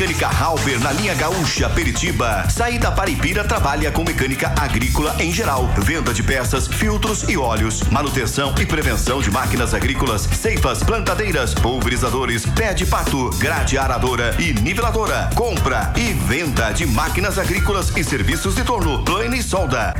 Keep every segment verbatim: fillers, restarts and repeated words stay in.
Mecânica Halber na linha Gaúcha, Peritiba. Saída Paripira trabalha com mecânica agrícola em geral. Venda de peças, filtros e óleos. Manutenção e prevenção de máquinas agrícolas, ceifas, plantadeiras, pulverizadores, pé de pato, grade aradora e niveladora. Compra e venda de máquinas agrícolas e serviços de torno, plane e solda.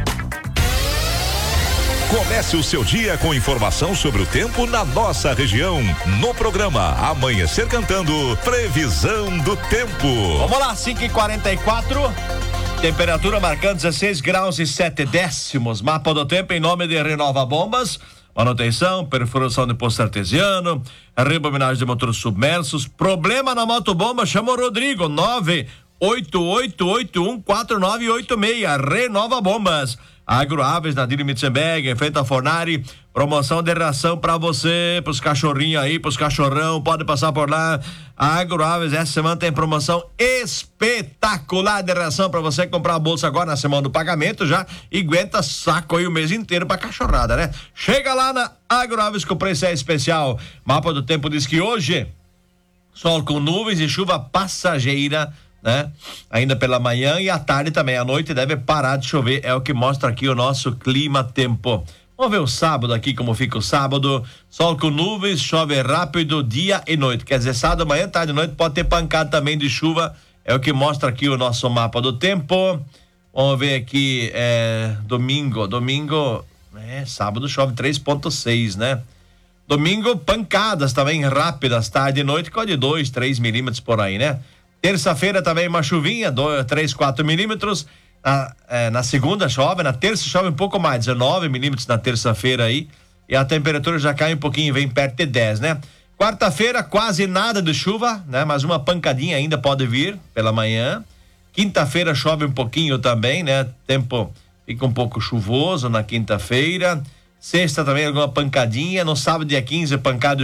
Comece o seu dia com informação sobre o tempo na nossa região. No programa Amanhecer Cantando, previsão do tempo. Vamos lá, cinco e quarenta e quatro. Temperatura marcando dezesseis graus e sete décimos. Mapa do tempo em nome de Renova Bombas. Manutenção, perfuração de poço artesiano, rebobinagem de motores submersos. Problema na motobomba? Chama o Rodrigo, nove oito oito oito um quatro nove oito seis. Renova Bombas. Agroaves na Dili Mitzenberg, em frente à Fornari, promoção de ração pra você, pros cachorrinhos aí, pros cachorrão, pode passar por lá. Agroaves, essa semana tem promoção espetacular de ração pra você comprar a bolsa agora na semana do pagamento já e aguenta saco aí o mês inteiro pra cachorrada, né? Chega lá na Agroaves que o preço é especial. Mapa do tempo diz que hoje, sol com nuvens e chuva passageira, né? Ainda pela manhã e à tarde também, à noite deve parar de chover, é o que mostra aqui o nosso clima tempo. Vamos ver o sábado aqui, como fica o sábado. Sol com nuvens, chove rápido dia e noite, quer dizer, sábado, manhã, tarde e noite pode ter pancada também de chuva, é o que mostra aqui o nosso mapa do tempo. Vamos ver aqui, é, domingo, domingo, é, sábado chove três ponto seis, né? Domingo, pancadas também rápidas, tarde e noite, com de dois, três milímetros por aí, né? Terça-feira também uma chuvinha, três, quatro milímetros. Na, é, na segunda chove, na terça chove um pouco mais, dezenove milímetros na terça-feira aí. E a temperatura já cai um pouquinho, vem perto de dez, né? Quarta-feira, quase nada de chuva, né? Mas uma pancadinha ainda pode vir pela manhã. Quinta-feira chove um pouquinho também, né? Tempo fica um pouco chuvoso na quinta-feira. Sexta também alguma pancadinha. No sábado, dia quinze, pancada